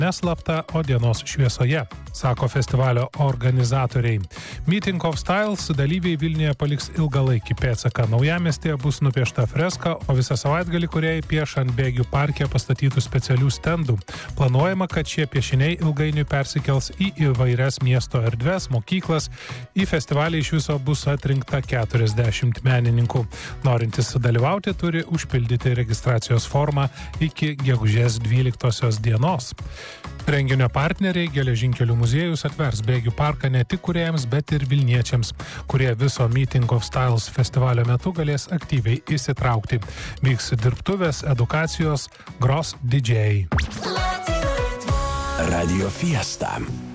neslapta, o dienos šviesoje, sako festivalio organizatoriai. Meeting of Styles dalyviai Vilniuje paliks ilgalaikį pėdsaką. Naujamiestyje bus nupiešta freska, o visą savaitgalį kūrėjai pieš ant Bėgių parke pastatytų specialių stendų. Planuojama, kad šie piešiniai ilgainiui persikels į įvairias miesto erdves, mokyklas. Į festivalį iš viso bus atrinkta 40 menininkų. Norintys dalyvauti turi užpildyti registracijos formą iki gegužės 12 dienos. Renginio partneriai Geležinkelių muziejus atvers Bėgių parką ne tik kūrėjams, bet ir vilniečiams, kurie viso Meeting of Styles festivalio metu galės aktyviai įsitraukti. Vyks dirbtuvės, edukacijos, gros DJ. Radio Fiesta.